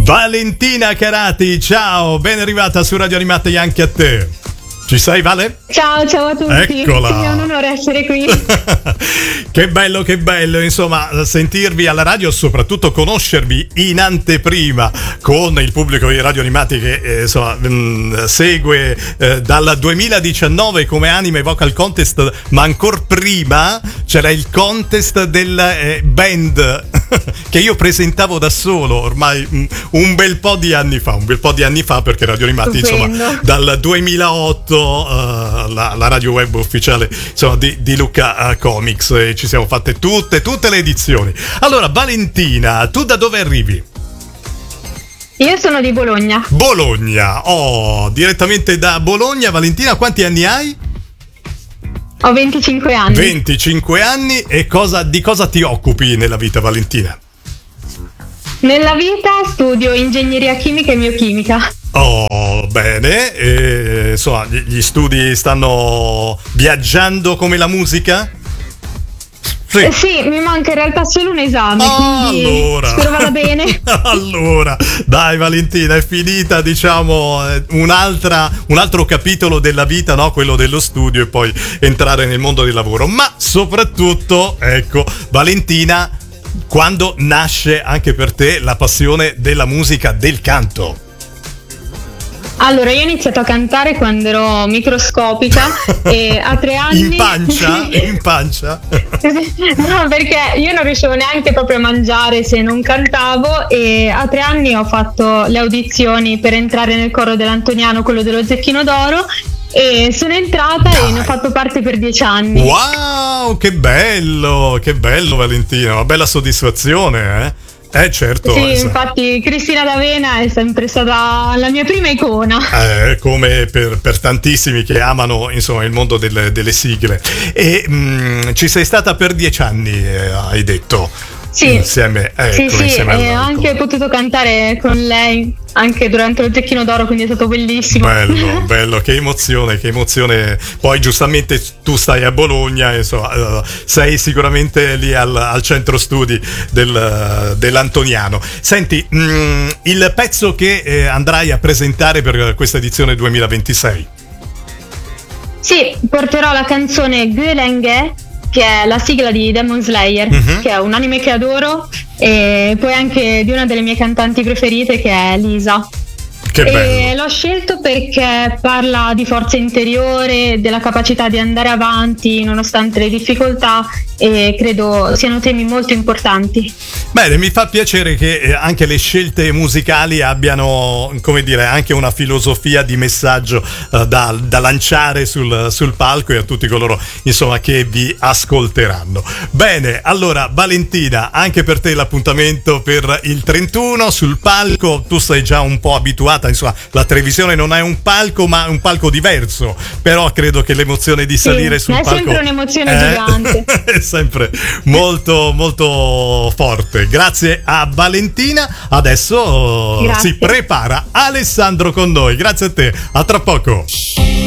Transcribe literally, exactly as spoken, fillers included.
Valentina Carati, ciao, ben arrivata su Radio Animati anche a te. Ci sei, Vale? Ciao, ciao a tutti. Eccola. È un onore essere qui. Che bello, che bello, insomma, sentirvi alla radio, soprattutto conoscervi in anteprima con il pubblico di Radio Animati che eh, insomma mh, segue eh, dal duemiladiciannove come Anime Vocal Contest, ma ancora prima c'era il contest del eh, band che io presentavo da solo ormai mh, un bel po' di anni fa, un bel po' di anni fa perché Radio Animati, Stupendo. insomma, dal duemilaotto Uh, la, la radio web ufficiale, insomma, di, di Lucca uh, Comics, e ci siamo fatte tutte tutte le edizioni. Allora, Valentina, tu da dove arrivi? Io sono di Bologna. Bologna, oh, direttamente da Bologna. Valentina, quanti anni hai? Ho venticinque anni. venticinque anni. E cosa, di cosa ti occupi nella vita, Valentina? Nella vita studio ingegneria chimica e biochimica. Oh, bene, e, insomma, gli, gli studi stanno viaggiando come la musica? Sì. Eh sì, mi manca in realtà solo un esame, Oh, quindi allora. spero vada bene. Allora, dai Valentina, è finita, diciamo, un'altra, un altro capitolo della vita, no? Quello dello studio e poi entrare nel mondo del lavoro. Ma soprattutto, ecco, Valentina, quando nasce anche per te la passione della musica, del canto? Allora, io ho iniziato a cantare quando ero microscopica e a tre anni... In pancia? In pancia? No, perché io non riuscivo neanche proprio a mangiare se non cantavo, e a tre anni ho fatto le audizioni per entrare nel coro dell'Antoniano, quello dello Zecchino d'Oro, e sono entrata. Dai. E ne ho fatto parte per dieci anni. Wow, che bello, che bello Valentina, una bella soddisfazione, eh? Eh certo. Sì, esatto. Infatti Cristina D'Avena è sempre stata la mia prima icona. Eh, come per, per tantissimi che amano, insomma, il mondo delle, delle sigle. E mh, ci sei stata per dieci anni, eh, hai detto. Sì, insieme, ecco, sì, sì, insieme e ho anche potuto cantare con lei anche durante lo Zecchino d'Oro, quindi è stato bellissimo. Bello, bello, che emozione, che emozione. Poi giustamente tu stai a Bologna, insomma, uh, sei sicuramente lì al, al centro studi del, uh, dell'Antoniano. Senti, mh, il pezzo che eh, andrai a presentare per questa edizione duemilaventisei? Sì, porterò la canzone Gölenge, che è la sigla di Demon Slayer, uh-huh. che è un anime che adoro, e poi anche di una delle mie cantanti preferite, che è Lisa. Che bello. E l'ho scelto perché parla di forza interiore, della capacità di andare avanti nonostante le difficoltà, e credo siano temi molto importanti. Bene, mi fa piacere che anche le scelte musicali abbiano, come dire, anche una filosofia di messaggio uh, da, da lanciare sul, sul palco, e a tutti coloro, insomma, che vi ascolteranno. Bene, allora Valentina, anche per te l'appuntamento per il trentuno sul palco. Tu sei già un po' abituata, insomma, la televisione non è un palco, ma è un palco diverso, però credo che l'emozione di salire sì, sul è palco è sempre un'emozione eh? gigante. È sempre molto molto forte. Grazie a Valentina. Adesso Grazie. si prepara Alessandro con noi. Grazie a te, a tra poco.